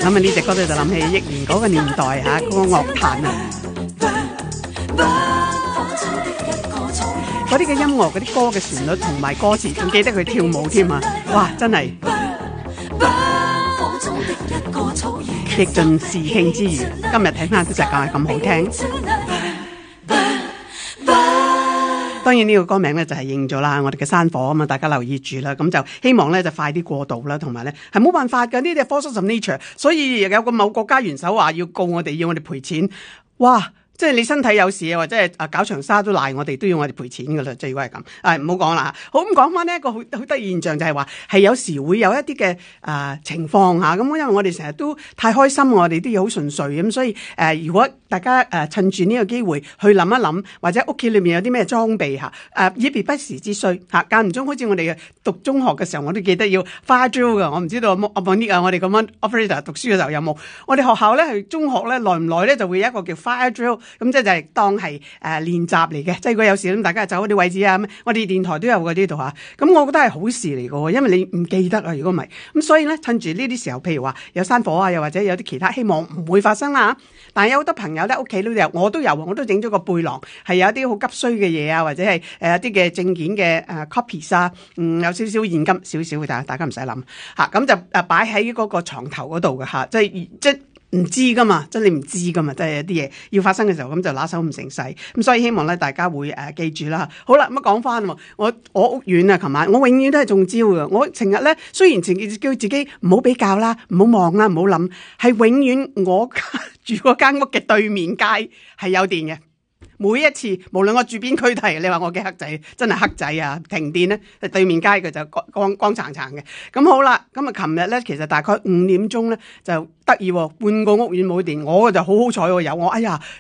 咁啊呢隻歌咧就諗起憶年嗰個年代嚇，嗰個樂壇啊，嗰啲嘅音樂、嗰啲歌嘅旋律同埋歌詞，仲記得佢跳舞添啊！哇，真係極盡時興之餘，今日睇翻都就係咁好聽。當然呢個歌名咧就係應咗啦，我哋嘅山火啊嘛，大家留意住啦。咁就希望咧就快啲過渡啦，同埋咧係冇辦法㗎，呢啲係 force of nature， 所以有個某國家元首話要告我哋，要我哋賠錢，哇！即係你身體有事啊，或者係搞長沙都賴我哋，都要我哋賠錢噶啦。即係如果係咁，唔好講啦。好，咁講翻呢一個好得意現象就係話係有時會有一啲嘅情況嚇。咁因為我哋成日都太開心，我哋啲嘢好順遂咁，所以如果大家趁住呢個機會去諗一諗，或者屋企裏面有啲咩裝備嚇以備不時之需嚇。間唔中好似我哋讀中學嘅時候，我都記得要 fire drill 㗎。我唔知道我哋咁樣 operator 讀書嘅時候有冇？我哋學校咧係中學咧耐唔耐咧就會有一個叫 fire drill。咁即係當係練習嚟嘅，即係如果有時咁大家走嗰啲位置啊，我哋電台都有嘅呢度嚇。咁我覺得係好事嚟嘅，因為你唔記得啊，如果唔係咁，所以咧趁住呢啲時候，譬如話有山火啊，又或者有啲其他，希望唔會發生啦。但係有好多朋友咧屋企都有，我都整咗個背囊，係有一啲好急需嘅嘢啊，或者係一啲嘅證件嘅copies 啊，有少少現金少少嘅，大家唔使諗嚇，咁就擺喺嗰個床頭嗰度嘅嚇，即唔知噶嘛，即係你唔知噶嘛，即係有啲嘢要發生嘅時候，咁就拿手唔成勢。咁所以希望咧大家會記住啦。好啦，咁講翻我屋苑啊，琴晚我永遠都係中招嘅。我成日咧雖然叫自己唔好比較啦，唔好望啦，唔好諗，係永遠我住嗰間屋嘅對面街係有電嘅。每一次，無論我住邊區都係，你話我幾黑仔，真係黑仔啊！停電咧，對面街佢就光燦燦嘅。咁好啦，咁啊，琴日咧其實大概5點鐘咧就得意喎，半個屋苑冇電，我就好彩喎，有我，哎呀